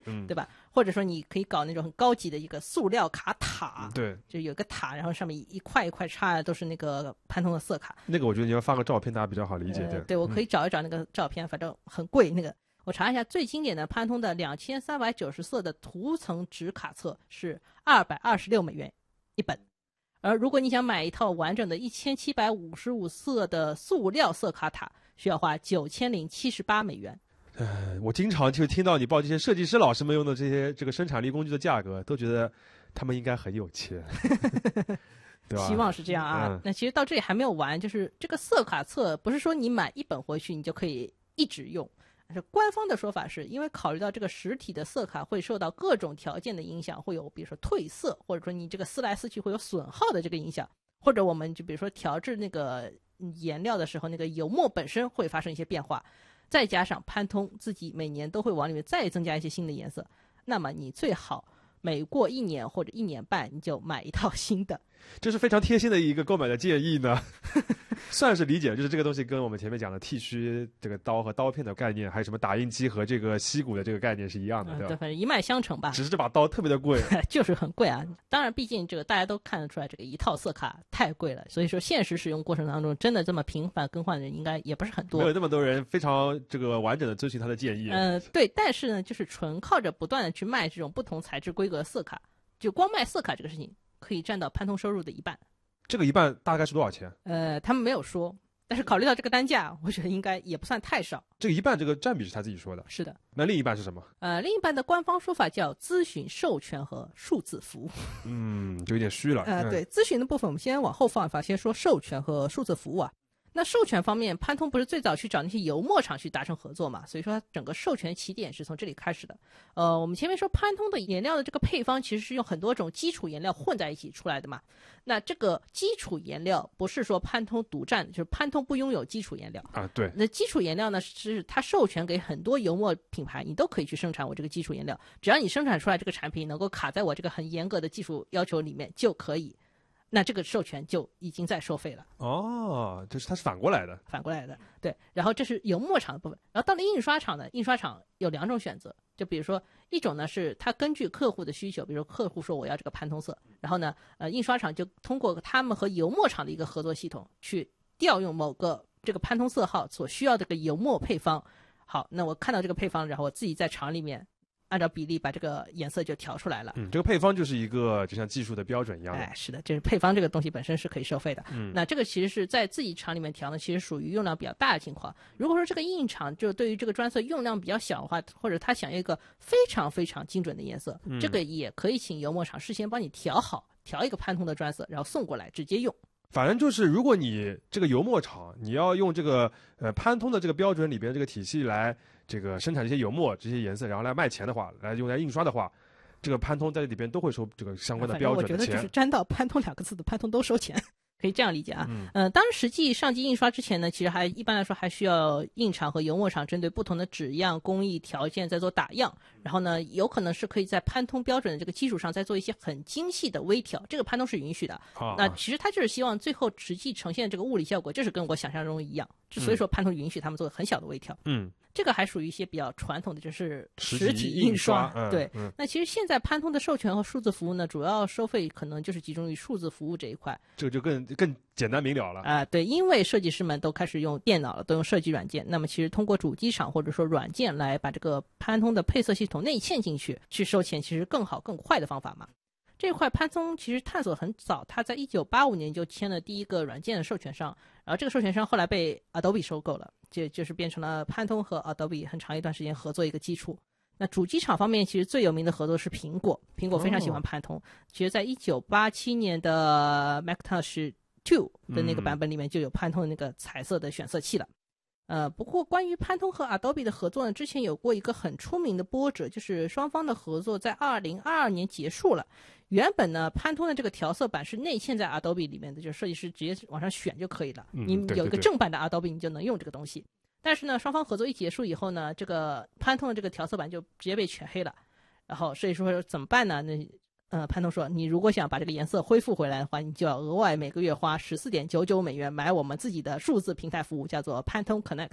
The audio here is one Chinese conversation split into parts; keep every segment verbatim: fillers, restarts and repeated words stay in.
嗯， 对吧？或者说你可以搞那种很高级的一个塑料卡塔， 嗯、对， 就有个塔，然后上面一块一块插的都是那个潘通的色卡。 那个我觉得你要发个照片，大家比较好理解。对， 呃、对，我可以找一找那个照片，嗯、反正很贵。那个我查一下，最经典的潘通的两千三百九十色的涂层纸卡册是二百二十六美元一本。而如果你想买一套完整的一千七百五十五色的塑料色卡塔，需要花九千零七十八美元。 呃，我经常就听到你报这些设计师老师们用的这些这个生产力工具的价格，都觉得他们应该很有钱，对吧？ 希望是这样啊。嗯、那其实到这里还没有完，就是这个色卡册不是说你买一本回去你就可以一直用。官方的说法是因为考虑到这个实体的色卡会受到各种条件的影响，会有比如说褪色，或者说你这个撕来撕去会有损耗的这个影响，或者我们就比如说调制那个颜料的时候，那个油墨本身会发生一些变化，再加上潘通自己每年都会往里面再增加一些新的颜色，那么你最好每过一年或者一年半你就买一套新的。 这是非常贴心的一个购买的建议呢。算是理解，就是这个东西跟我们前面讲的剃须这个刀和刀片的概念，还有什么打印机和这个锡鼓的这个概念是一样的， 嗯、 对吧？ 对，反正一脉相承吧。 只是这把刀特别的贵， 就是很贵啊。当然，毕竟这个大家都看得出来，这个一套色卡太贵了，所以说现实使用过程当中，真的这么频繁更换的人应该也不是很多。 没有那么多人非常这个完整的遵循他的建议。 呃，对，但是呢，就是纯靠着不断的去卖这种不同材质规格的色卡，就光卖色卡这个事情，可以占到潘通收入的一半。 这个一半大概是多少钱？ 呃，他们没有说。但是考虑到这个单价，我觉得应该也不算太少。 这个一半这个占比是他自己说的。 是的。 那另一半是什么？ 呃，另一半的官方说法叫咨询、授权和数字服务。 嗯，就有点虚了。 呃，对，咨询的部分我们先往后放一放，先说授权和数字服务啊。那授权方面，潘通不是最早去找那些油墨厂去达成合作嘛，所以说整个授权起点是从这里开始的。呃，我们前面说潘通的颜料的这个配方其实是用很多种基础颜料混在一起出来的嘛。那这个基础颜料不是说潘通独占的，就是潘通不拥有基础颜料啊。对， 那基础颜料呢是它授权给很多油墨品牌，你都可以去生产我这个基础颜料，只要你生产出来这个产品能够卡在我这个很严格的技术要求里面就可以。那这个授权就已经在收费了。 哦，就是它是反过来的。 反过来的，对。然后这是油墨厂的部分，然后到了印刷厂呢，印刷厂有两种选择，就比如说一种呢是他根据客户的需求，比如说客户说我要这个潘通色，然后呢，呃，印刷厂就通过他们和油墨厂的一个合作系统去调用某个这个潘通色号所需要的这个油墨配方。好，那我看到这个配方，然后我自己在厂里面按照比例把这个颜色就调出来了。 嗯，这个配方就是一个就像技术的标准一样的。 哎，是的，这是配方这个东西本身是可以收费的。 嗯， 那这个其实是在自己厂里面调呢，其实属于用量比较大的情况。如果说这个印厂就对于这个专色用量比较小的话，或者他想要一个非常非常精准的颜色， 嗯、 这个也可以请油墨厂事先帮你调好，调一个潘通的专色，然后送过来直接用。 反正就是，如果你这个油墨厂你要用这个呃潘通的这个标准里边这个体系来这个生产这些油墨这些颜色，然后来卖钱的话，来用来印刷的话，这个潘通在里边都会收这个相关的标准的钱。 我觉得就是沾到潘通两个字的潘通都收钱。可以这样理解啊， 嗯、 呃，当然实际上机印刷之前呢，其实还一般来说还需要印厂和油墨厂针对不同的纸样工艺条件再做打样，然后呢，有可能是可以在潘通标准的这个基础上再做一些很精细的微调，这个潘通是允许的。 啊、 那其实他就是希望最后实际呈现这个物理效果，就是跟我想象中一样，所以说潘通允许他们做很小的微调。 嗯。 这个还属于一些比较传统的，就是实体印刷。 嗯、 对、 嗯， 那其实现在潘通的授权和数字服务呢，主要收费可能就是集中于数字服务这一块。 这个就更更简单明了了啊、呃，对，因为设计师们都开始用电脑了，都用设计软件，那么其实通过主机厂或者说软件来把这个潘通的配色系统内嵌进去，去收钱，其实更好更快的方法嘛。这块潘通其实探索很早，他在一九八五年就签了第一个软件的授权商，然后这个授权商后来被 Adobe 收购了，这就是变成了潘通和 Adobe 很长一段时间合作一个基础。那主机厂方面，其实最有名的合作是苹果，苹果非常喜欢潘通，哦、其实在一九八七年的 Macintosh 二的那个版本里面就有潘通的那个彩色的选色器了。呃，不过关于潘通和 Adobe 的合作呢，之前有过一个很出名的波折，就是双方的合作在二零二二年结束了。原本呢，潘通的这个调色板是内嵌在 Adobe 里面的，就是设计师直接往上选就可以了。 嗯、 你有一个正版的 Adobe， 对对对， 你就能用这个东西。但是呢，双方合作一结束以后呢，这个潘通的这个调色板就直接被全黑了。然后设计师说怎么办呢？那呃，潘通说，你如果想把这个颜色恢复回来的话，你就要额外每个月花十四点九九美元买我们自己的数字平台服务，叫做潘通 Connect。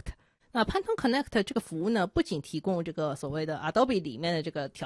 那 Pantone Connect 这个服务呢，不仅提供这个所谓的 Adobe 里面的这个调